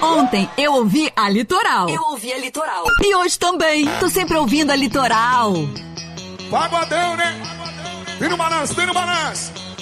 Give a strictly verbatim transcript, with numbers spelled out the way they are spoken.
Ontem eu ouvi a Litoral. Eu ouvi a Litoral. E hoje também. Tô sempre ouvindo a Litoral. Pagodão, né? Vem no balanço, vem no balanço.